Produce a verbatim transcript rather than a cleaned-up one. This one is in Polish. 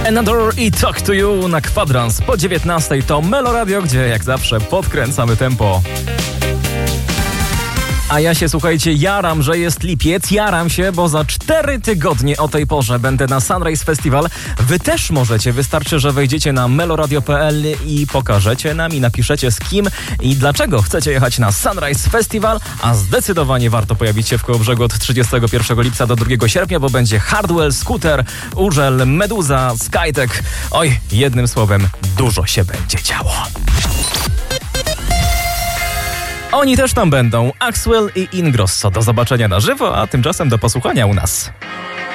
Another i Talk to You na kwadrans po dziewiętnastej to Melo Radio, gdzie jak zawsze podkręcamy tempo. A ja się, słuchajcie, jaram, że jest lipiec, jaram się, bo za cztery tygodnie o tej porze będę na Sunrise Festival. Wy też możecie, wystarczy, że wejdziecie na meloradio kropka p l i pokażecie nam i napiszecie z kim i dlaczego chcecie jechać na Sunrise Festival, a zdecydowanie warto pojawić się w Kołobrzegu od trzydziestego pierwszego lipca do drugiego sierpnia, bo będzie Hardwell, Scooter, Urzel, Meduza, Skytek. Oj, jednym słowem, dużo się będzie działo. Oni też tam będą, Axwell i Ingrosso. Do zobaczenia na żywo, a tymczasem do posłuchania u nas.